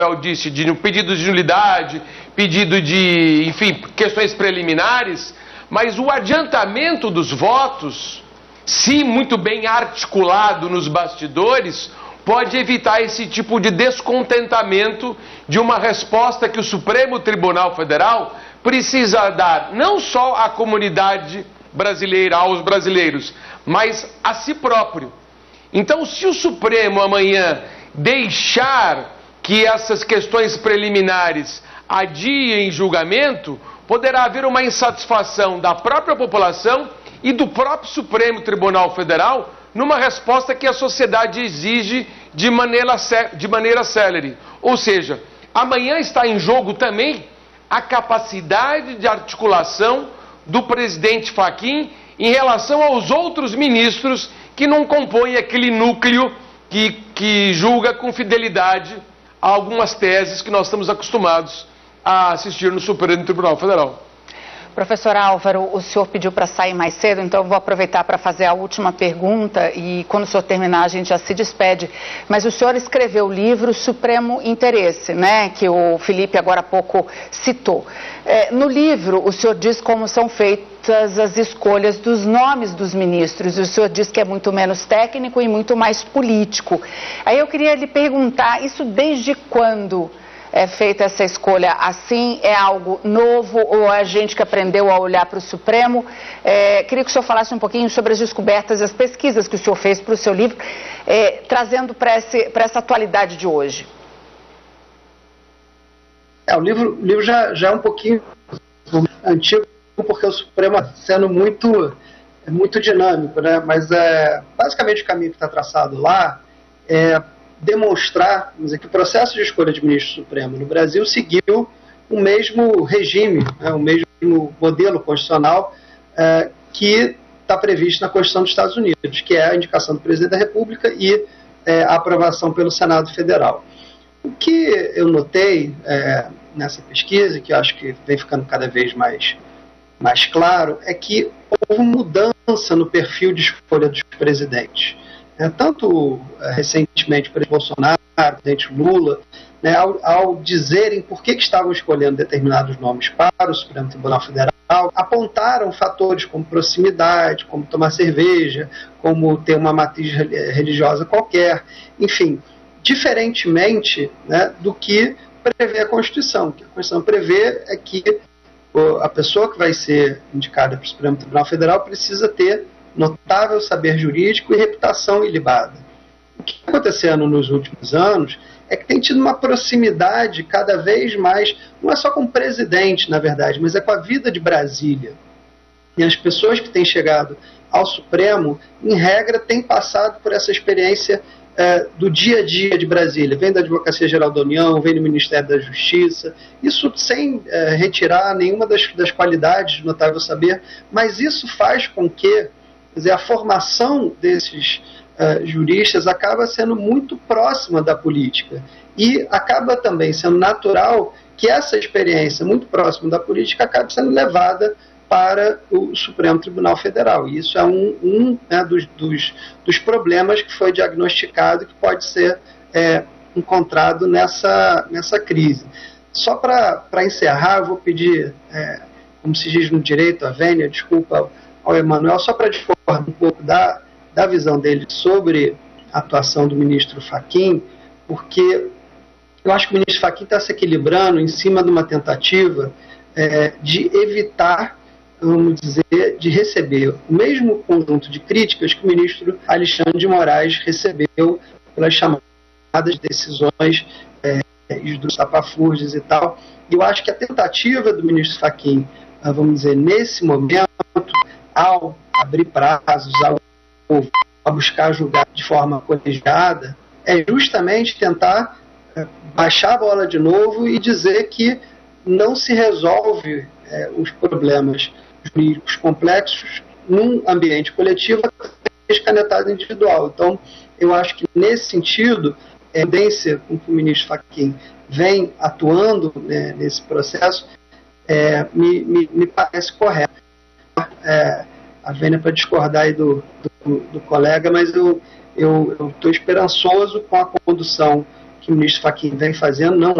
disse, de pedido de nulidade, pedido de, enfim, questões preliminares, mas o adiantamento dos votos, se muito bem articulado nos bastidores, pode evitar esse tipo de descontentamento de uma resposta que o Supremo Tribunal Federal precisa dar não só à comunidade brasileira, aos brasileiros, mas a si próprio. Então, se o Supremo amanhã deixar que essas questões preliminares adiem julgamento, poderá haver uma insatisfação da própria população e do próprio Supremo Tribunal Federal numa resposta que a sociedade exige de maneira célere. Ou seja, amanhã está em jogo também a capacidade de articulação do presidente Fachin em relação aos outros ministros que não compõem aquele núcleo que julga com fidelidade a algumas teses que nós estamos acostumados a assistir no Supremo Tribunal Federal. Professor Álvaro, o senhor pediu para sair mais cedo, então eu vou aproveitar para fazer a última pergunta e quando o senhor terminar a gente já se despede. Mas o senhor escreveu o livro Supremo Interesse, né, que o Felipe agora há pouco citou. No livro o senhor diz como são feitas as escolhas dos nomes dos ministros. O senhor diz que é muito menos técnico e muito mais político. Aí eu queria lhe perguntar, isso desde quando é feita essa escolha assim? É algo novo ou é a gente que aprendeu a olhar para o Supremo? Queria que o senhor falasse um pouquinho sobre as descobertas e as pesquisas que o senhor fez para o seu livro, trazendo para essa atualidade de hoje. O livro já é um pouquinho antigo, porque o Supremo está sendo muito dinâmico, né? Mas basicamente o caminho que está traçado lá é demonstrar, vamos dizer, que o processo de escolha de ministro supremo no Brasil seguiu o mesmo regime, o mesmo modelo constitucional que está previsto na Constituição dos Estados Unidos, que é a indicação do presidente da República e a aprovação pelo Senado Federal. O que eu notei nessa pesquisa, que eu acho que vem ficando cada vez mais claro, é que houve mudança no perfil de escolha dos presidentes. Tanto recentemente o presidente Bolsonaro, o presidente Lula, né, ao dizerem por que estavam escolhendo determinados nomes para o Supremo Tribunal Federal, apontaram fatores como proximidade, como tomar cerveja, como ter uma matriz religiosa qualquer, enfim, diferentemente, né, do que prevê a Constituição. O que a Constituição prevê é que a pessoa que vai ser indicada para o Supremo Tribunal Federal precisa ter notável saber jurídico e reputação ilibada. O que está acontecendo nos últimos anos é que tem tido uma proximidade cada vez mais, não é só com o presidente, na verdade, mas é com a vida de Brasília. E as pessoas que têm chegado ao Supremo, em regra, têm passado por essa experiência do dia a dia de Brasília. Vem da Advocacia Geral da União, vem do Ministério da Justiça, isso sem retirar nenhuma das qualidades de notável saber, mas isso faz com que, quer dizer, a formação desses juristas acaba sendo muito próxima da política e acaba também sendo natural que essa experiência muito próxima da política acabe sendo levada para o Supremo Tribunal Federal. E isso é um dos problemas que foi diagnosticado e que pode ser encontrado nessa crise. Só para encerrar, eu vou pedir, como se diz no direito, a vênia, desculpa ao Emanuel, só para discordar um pouco da visão dele sobre a atuação do ministro Fachin, porque eu acho que o ministro Fachin está se equilibrando em cima de uma tentativa de evitar, vamos dizer, de receber o mesmo conjunto de críticas que o ministro Alexandre de Moraes recebeu pelas chamadas decisões dos tapafúrdios e tal. E eu acho que a tentativa do ministro Fachin, vamos dizer, nesse momento, ao abrir prazos, ao buscar julgar de forma colegiada, é justamente tentar baixar a bola de novo e dizer que não se resolve os problemas jurídicos complexos num ambiente coletivo através de canetada individual. Então, eu acho que nesse sentido, a tendência com que o ministro Fachin vem atuando nesse processo me parece correta. A vênia para discordar aí do colega, mas eu estou esperançoso com a condução que o ministro Fachin vem fazendo não